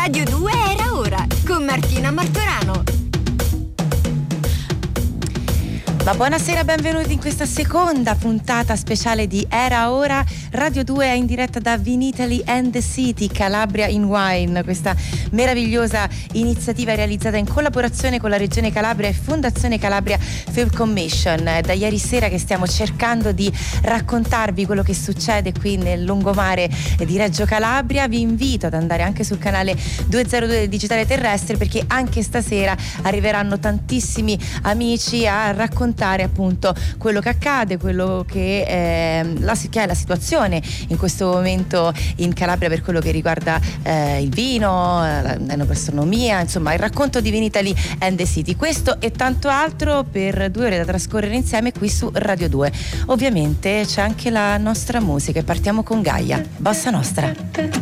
Radio 2 era ora, con Martina Martorano. Ma buonasera, benvenuti in questa seconda puntata speciale di Era Ora. Radio 2 è in diretta da Vinitaly and the City, Calabria in Wine, questa meravigliosa iniziativa realizzata in collaborazione con la Regione Calabria e Fondazione Calabria Film Commission. Da ieri sera che stiamo cercando di raccontarvi quello che succede qui nel lungomare di Reggio Calabria. Vi invito ad andare anche sul canale 202 del Digitale Terrestre, perché anche stasera arriveranno tantissimi amici a raccontare appunto quello che accade, quello che è la situazione in questo momento in Calabria per quello che riguarda il vino, l'enogastronomia, insomma il racconto di Vinitaly and the City. Questo e tanto altro per 2 ore da trascorrere insieme qui su Radio 2. Ovviamente c'è anche la nostra musica e partiamo con Gaia, Bossa Nostra.